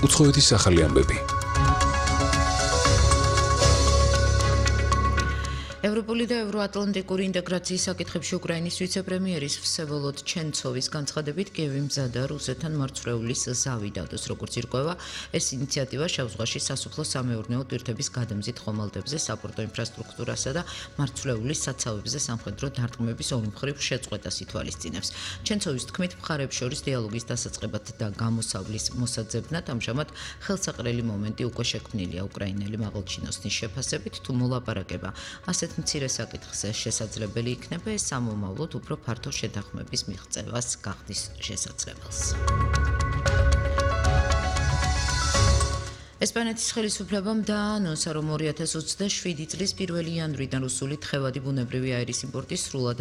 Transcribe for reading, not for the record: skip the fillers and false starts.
უცხოეთის ახალი ამბები. ევროპული და ევროატლანტიკური ინტეგრაციის საკითხებში უკრაინის ვიცე-პრემიერის ვსევოლოდ ჩენცოვის განცხადებით კიევი მზადა რუსეთთან მარცვლეულის ზავი დადოს. როგორც ირკვევა, ეს ინიციატივა შავ ზღვაში სასოფლო-სამეურნეო ტვირთების გადამზიდ ხომალდებზე, საპორტო ინფრასტრუქტურასა და მარცვლეულის საცავებზე სამხედრო დარტყმების ორმხრივ შეწყვეტას ითვალისწინებს. ჩენცოვის თქმით, მხარებს შორის დიალოგის დასაწყებად და გამოსავლის მოსაძებნად ამჟამად ხელსაყრელი მომენტი უკვე შექმნილია უკრაინელი მაღალჩინოსნის შეფასებით, თუ მოლაპარაკება ასეთ მცირე საკითხზე შესაძლებელი იქნება, ეს სამომავლოდ უფრო ფართო შეთანხმების მიღწევას გახდის შესაძლებელს. ესპანეთის ხელისუფლებამ დაანონსა, რომ 2027 წლის 1 იანვრიდან რუსული თხევადი ბუნებრივი აირის იმპორტი სრულად